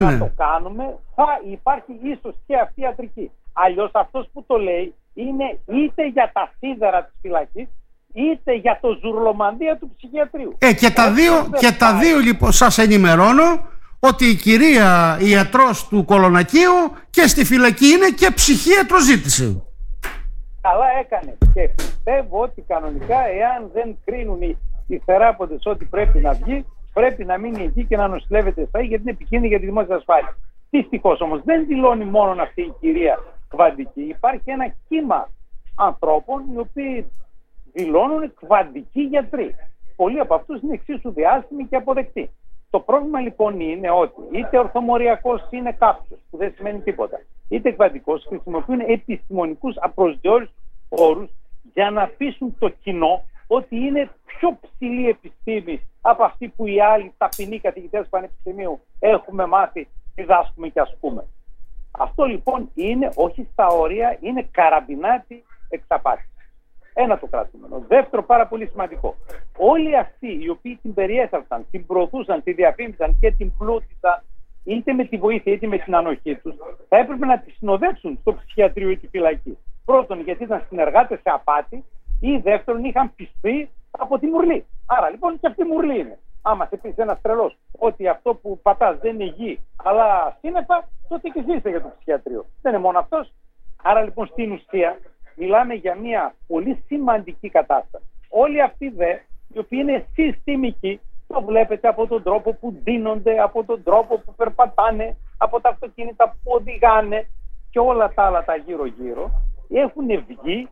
να το κάνουμε, θα υπάρχει ίσως και αυτή η ιατρική. Αλλιώς αυτός που το λέει είναι είτε για τα σίδερα της φυλακής, είτε για το ζουρλομανδία του ψυχιατρίου. Και τα δύο λοιπόν σας ενημερώνω ότι η κυρία ιατρός του Κολονακίου και στη φυλακή είναι και ψυχίατρο ζήτησε. Καλά έκανε. Και πιστεύω ότι κανονικά, εάν δεν κρίνουν οι θεράποντες ότι πρέπει να βγει, πρέπει να μείνει εκεί και να νοσηλεύεται εσά, γιατί είναι επικίνδυνη για τη δημόσια ασφάλεια. Δυστυχώς όμως δεν δηλώνει μόνο αυτή η κυρία Κβαντική. Υπάρχει ένα κύμα ανθρώπων οι οποίοι δηλώνουν κβαντικοί γιατροί. Πολλοί από αυτούς είναι εξίσου διάσημοι και αποδεκτοί. Το πρόβλημα λοιπόν είναι ότι είτε ορθομοριακός είναι κάποιος, που δεν σημαίνει τίποτα, είτε κβαντικός, χρησιμοποιούν επιστημονικούς απροσδιόριστους όρους για να πείσουν το κοινό ότι είναι πιο ψηλή επιστήμη από αυτή που οι άλλοι ταπεινοί καθηγητές του Πανεπιστημίου έχουμε μάθει, διδάσκουμε και ασκούμε. Αυτό λοιπόν είναι όχι στα όρια, είναι καραμπινάτη εξαπάτηση. Ένα το κρατούμενο. Δεύτερο, πάρα πολύ σημαντικό. Όλοι αυτοί οι οποίοι την περιέθαλψαν, την προωθούσαν, τη διαφήμισαν και την πλούτησαν, είτε με τη βοήθεια είτε με την ανοχή τους, θα έπρεπε να τη συνοδεύσουν στο ψυχιατρίο ή τη φυλακή. Πρώτον, γιατί ήταν συνεργάτες σε απάτη, ή δεύτερον, είχαν πιστεί από τη μουρλή. Άρα λοιπόν και αυτή η μουρλή είναι. Άμα σε πει ένα τρελό ότι αυτό που πατάς δεν είναι γη, αλλά σύννεφα, τότε και εσύ είσαι για το ψυχιατρίο. Δεν είναι μόνο αυτός. Άρα λοιπόν στην ουσία μιλάμε για μια πολύ σημαντική κατάσταση. Όλοι αυτοί δε, οι οποίοι είναι συστημικοί, το βλέπετε από τον τρόπο που ντύνονται, από τον τρόπο που περπατάνε, από τα αυτοκίνητα που οδηγάνε και όλα τα άλλα τα γύρω-γύρω, έχουν βγει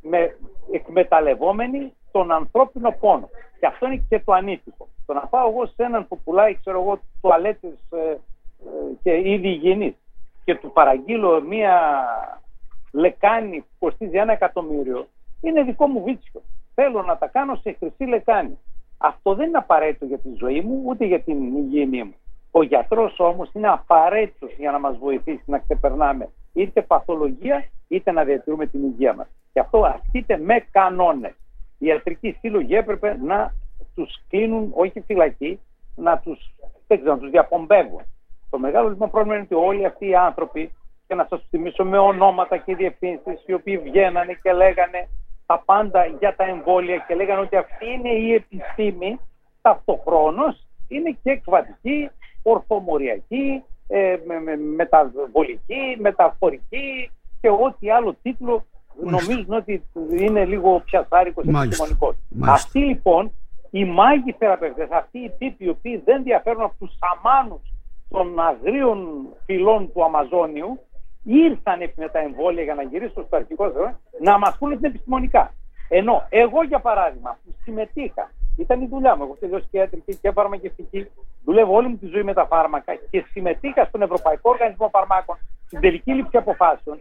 εκμεταλλευόμενοι τον ανθρώπινο πόνο. Και αυτό είναι και το ανήθικο. Το να πάω εγώ σε έναν που πουλάει, ξέρω εγώ, τουαλέτες και είδη υγιεινής και του παραγγείλω μία λεκάνη που κοστίζει 1 εκατομμύριο, είναι δικό μου βίτσιο. Θέλω να τα κάνω σε χρυσή λεκάνη. Αυτό δεν είναι απαραίτητο για τη ζωή μου, ούτε για την υγιεινή μου. Ο γιατρός όμως είναι απαραίτητος για να μας βοηθήσει να ξεπερνάμε είτε παθολογία, είτε να διατηρούμε την υγεία μας. Και αυτό ασκείται με κανόνες. Οι ιατρικοί σύλλογοι έπρεπε να τους κλείνουν, όχι φυλακή, να τους διαπομπεύουν. Το μεγάλο λοιπόν πρόβλημα είναι ότι όλοι αυτοί οι άνθρωποι, και να σας θυμίσω με ονόματα και διευθύνσεις, οι οποίοι βγαίνανε και λέγανε τα πάντα για τα εμβόλια και λέγανε ότι αυτή είναι η επιστήμη, ταυτοχρόνως είναι και κβαντική, ορθομοριακή, μεταβολική, μεταφορική και ό,τι άλλο τίτλο νομίζουν ότι είναι λίγο πιασάρικος επιστημονικός. Αυτοί λοιπόν οι μάγοι θεραπευτές, αυτοί οι τύποι οι οποίοι δεν διαφέρουν από τους σαμάνους των αγρίων φυλών του Αμαζόνιου, ήρθαν με τα εμβόλια για να γυρίσουν στο αρχικό θέμα να μας πούνε την επιστημονικά. Ενώ εγώ για παράδειγμα που συμμετείχα, ήταν η δουλειά μου, έχω τελειώσει και ιατρική και φαρμακευτική, δουλεύω όλη μου τη ζωή με τα φάρμακα και συμμετείχα στον Ευρωπαϊκό Οργανισμό Φαρμάκων στην τελική λήψη αποφάσεων.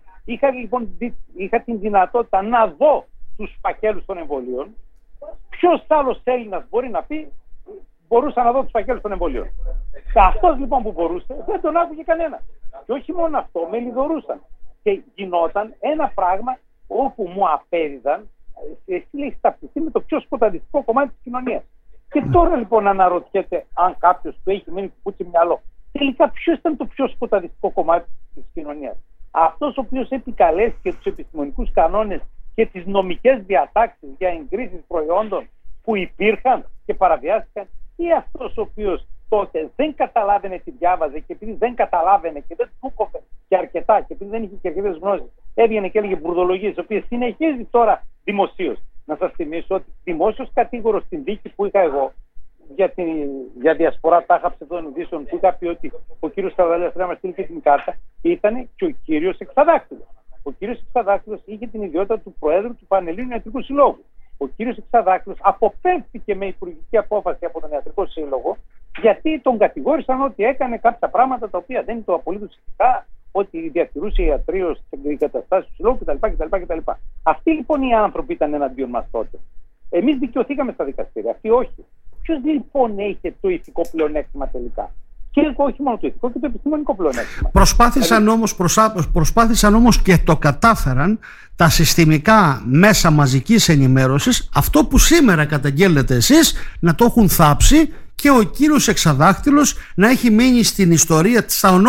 Είχα την δυνατότητα να δω τους φακέλους των εμβολίων. Ποιος άλλος Έλληνας μπορεί να πει μπορούσα να δω τους φακέλους των εμβολίων? Αυτός λοιπόν που μπορούσε δεν τον άκουγε κανένα. Και όχι μόνο αυτό, με λιδωρούσαν. Και γινόταν ένα πράγμα όπου μου απέδιδαν, εσύ έχεις ταυτιστεί με το πιο σκοταδιστικό κομμάτι της κοινωνίας. Και τώρα λοιπόν αναρωτιέται αν κάποιος του έχει μείνει κουκούτσι μυαλό. Τελικά ποιος ήταν το πιο σκοταδιστικό κομμάτι της κοινωνίας? Αυτός ο οποίος επικαλέστηκε τους επιστημονικούς κανόνες και τις νομικές διατάξεις για εγκρίσεις προϊόντων που υπήρχαν και παραβιάστηκαν, ή αυτός ο οποίος τότε δεν καταλάβαινε τι διάβαζε και επειδή δεν καταλάβαινε και δεν του κόφε και αρκετά και επειδή δεν είχε και αρκετές γνώσεις, έβγαινε και έλεγε μπουρδολογίες, τις οποίες συνεχίζει τώρα δημοσίως. Να σας θυμίσω ότι δημόσιος κατήγορος στην δίκη που είχα εγώ για διασπορά τάχα ψευδών ειδήσεων, που είχα πει ότι ο κύριος Σαρδαλίας να μας στείλει και την κάρτα, ήταν και ο κύριος Εξαδάκτυλος. Ο κύριος Εξαδάκτυλος είχε την ιδιότητα του Προέδρου του Πανελλήνιου Ιατρικού Συλλόγου. Ο κύριος Εξαδάκτυλος αποφεύθηκε με υπουργική απόφαση από τον Ιατρικό Σύλλογο, γιατί τον κατηγόρησαν ότι έκανε κάποια πράγματα τα οποία δεν είναι το απολύτως σχετικά, ότι διατηρούσε ιατρείο στην εγκαταστάση του Συλλόγου κτλ. Αυτοί λοιπόν οι άνθρωποι ήταν εναντίον μας τότε. Εμείς δικαιωθήκαμε στα δικαστήρια, αυτοί όχι. Ποιος λοιπόν έχει το ηθικό πλεονέκτημα τελικά? Και όχι μόνο το ηθικό και το επιστημονικό πλεονέκτημα. Προσπάθησαν όμως και το κατάφεραν τα συστημικά μέσα μαζικής ενημέρωσης, αυτό που σήμερα καταγγέλλετε εσείς, να το έχουν θάψει και ο κύριος Εξαδάχτυλος να έχει μείνει στην ιστορία, στα